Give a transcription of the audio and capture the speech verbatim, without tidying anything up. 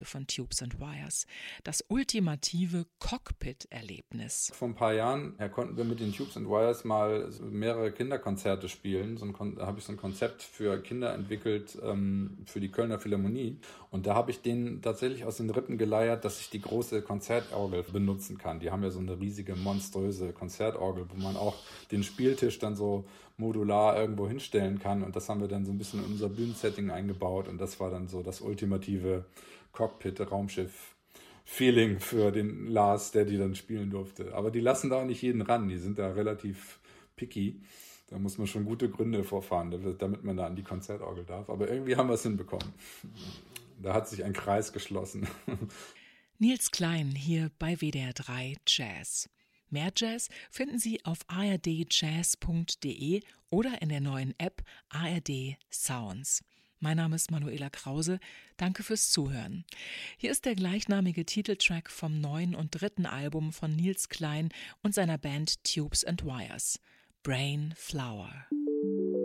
von Tubes and Wires. Das ultimative Cockpit-Erlebnis. Vor ein paar Jahren ja, konnten wir mit den Tubes and Wires mal mehrere Kinderkonzerte spielen. So ein, da habe ich so ein Konzept für Kinder entwickelt ähm, für die Kölner Philharmonie. Und da habe ich denen tatsächlich aus den Rippen geleiert, dass ich die große Konzertorgel benutzen kann. Die haben ja so eine riesige, monströse Konzertorgel, wo man auch den Spieltisch dann so modular irgendwo hinstellen kann. Und das haben wir dann so ein bisschen in unser Bühnensetting eingebaut. Und das war dann so das ultimative Cockpit-Raumschiff-Feeling für den Lars, der die dann spielen durfte. Aber die lassen da auch nicht jeden ran, die sind da relativ picky. Da muss man schon gute Gründe vorfahren, damit man da an die Konzertorgel darf. Aber irgendwie haben wir es hinbekommen. Da hat sich ein Kreis geschlossen. Nils Klein hier bei W D R drei Jazz. Mehr Jazz finden Sie auf a r d jazz punkt d e oder in der neuen App A R D Sounds. Mein Name ist Manuela Krause. Danke fürs Zuhören. Hier ist der gleichnamige Titeltrack vom neuen und dritten Album von Nils Klein und seiner Band Tubes and Wires. Brain Flower.